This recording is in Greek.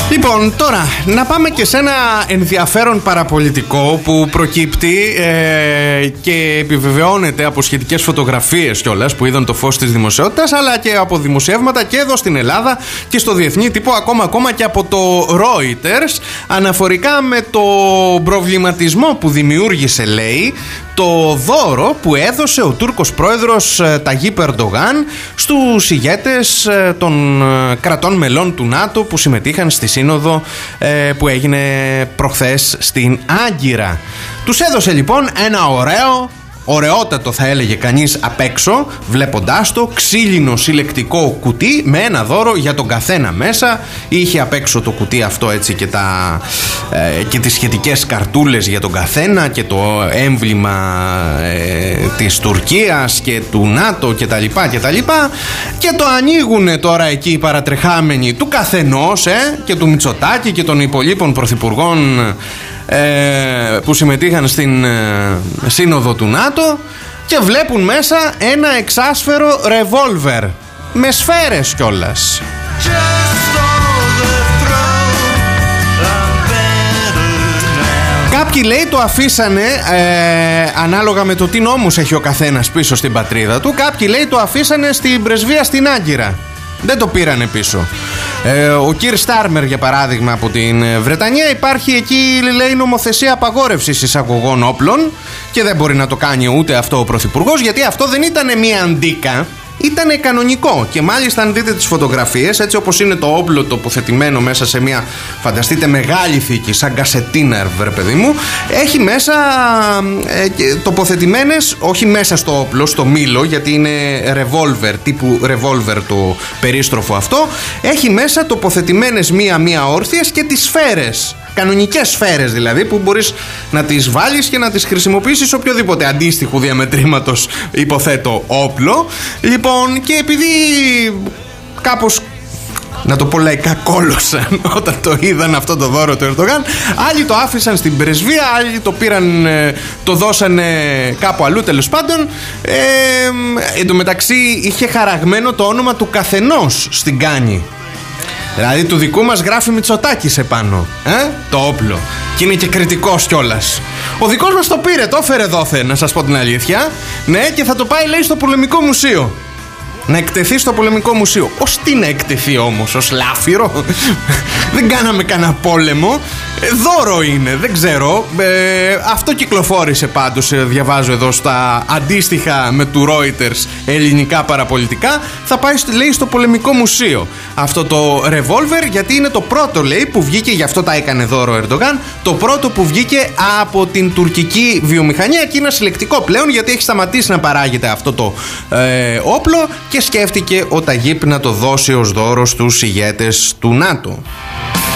Λοιπόν, τώρα να πάμε και σε ένα ενδιαφέρον παραπολιτικό που προκύπτει και επιβεβαιώνεται από σχετικές φωτογραφίες κιόλας που είδαν το φως της δημοσιότητας, αλλά και από δημοσιεύματα και εδώ στην Ελλάδα και στο διεθνή τύπο, ακόμα και από το Reuters, αναφορικά με το προβληματισμό που δημιούργησε, λέει, το δώρο που έδωσε ο Τούρκος πρόεδρος Ταγίπ Ερντογάν στους ηγέτες των κρατών μελών του ΝΑΤΟ που συμμετείχαν στη σύνοδο που έγινε προχθές στην Άγκυρα. Τους έδωσε λοιπόν ένα ωραιότατο θα έλεγε κανείς απ' έξω, βλέποντάς το, ξύλινο συλλεκτικό κουτί με ένα δώρο για τον καθένα μέσα. Είχε απ' έξω το κουτί αυτό έτσι και τις σχετικές καρτούλες για τον καθένα και το έμβλημα της Τουρκίας και του ΝΑΤΟ κτλ. Και το ανοίγουνε τώρα εκεί οι παρατρεχάμενοι του καθενός και του Μητσοτάκη και των υπολείπων πρωθυπουργών που συμμετείχαν στην σύνοδο του ΝΑΤΟ και βλέπουν μέσα ένα εξάσφαιρο ρεβόλβερ με σφαίρες κιόλας. Κάποιοι, λέει, το αφήσανε ανάλογα με το τι νόμους έχει ο καθένας πίσω στην πατρίδα του. Κάποιοι, λέει, το αφήσανε στην πρεσβεία στην Άγκυρα. Δεν το πήρανε πίσω. Ο Κιρ Στάρμερ, για παράδειγμα, από την Βρετανία, υπάρχει εκεί, λέει, νομοθεσία απαγόρευσης εισαγωγών όπλων και δεν μπορεί να το κάνει ούτε αυτό ο πρωθυπουργός, γιατί αυτό δεν ήταν μια αντίκα, ήταν κανονικό. Και μάλιστα, αν δείτε τις φωτογραφίες, έτσι όπως είναι το όπλο τοποθετημένο μέσα σε μια, φανταστείτε, μεγάλη θήκη, σαν κασετίνα, βρε παιδί μου, έχει μέσα τοποθετημένες, όχι μέσα στο όπλο, στο μήλο, γιατί είναι ρεβόλβερ, τύπου ρεβόλβερ το περίστροφο αυτό, έχει μέσα τοποθετημένες μία-μία όρθιες και τις σφαίρες. Κανονικές σφαίρες δηλαδή, που μπορείς να τις βάλεις και να τις χρησιμοποιήσεις οποιοδήποτε αντίστοιχου διαμετρήματος, υποθέτω, όπλο. Λοιπόν, και επειδή κάπως, να το πω λαϊκά, κόλωσαν όταν το είδαν αυτό το δώρο του Ερντογάν, άλλοι το άφησαν στην πρεσβεία, άλλοι το πήραν, το δώσανε κάπου αλλού, τέλος πάντων. Εν τω μεταξύ είχε χαραγμένο το όνομα του καθενός στην κάνη. Δηλαδή του δικού μας γράφει Μητσοτάκης επάνω, το όπλο. Και είναι και κριτικός κιόλας. Ο δικός μας το πήρε, το έφερε δόθε, να σας πω την αλήθεια. Ναι, και θα το πάει, λέει, στο πολεμικό μουσείο. Να εκτεθεί στο πολεμικό μουσείο. Ως τι να εκτεθεί όμως, ως λάφυρο? Δεν κάναμε κανένα πόλεμο. Δώρο είναι, δεν ξέρω. Αυτό κυκλοφόρησε πάντως, διαβάζω εδώ στα αντίστοιχα με του Reuters ελληνικά παραπολιτικά. Θα πάει, λέει, στο πολεμικό μουσείο αυτό το ρεβόλβερ, γιατί είναι το πρώτο, λέει, που βγήκε, γι' αυτό τα έκανε δώρο ο Ερντογάν, το πρώτο που βγήκε από την τουρκική βιομηχανία και είναι συλλεκτικό πλέον, γιατί έχει σταματήσει να παράγεται αυτό το όπλο και σκέφτηκε ο Ταγίπ να το δώσει ως δώρο στους ηγέτες του ΝΑΤΟ.